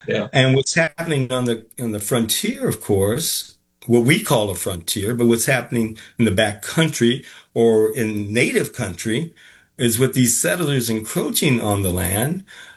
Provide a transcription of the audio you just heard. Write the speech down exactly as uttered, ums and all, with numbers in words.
Yeah. And what's happening on the on the frontier, of course, what we call a frontier, but what's happening in the back country or in native country is with these settlers encroaching on the land.